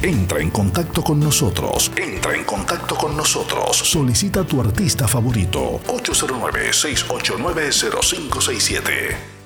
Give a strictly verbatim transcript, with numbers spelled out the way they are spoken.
Entra en contacto con nosotros. Entra en contacto con nosotros. Solicita a tu artista favorito. ocho cero nueve, seis ocho nueve, cero cinco seis siete.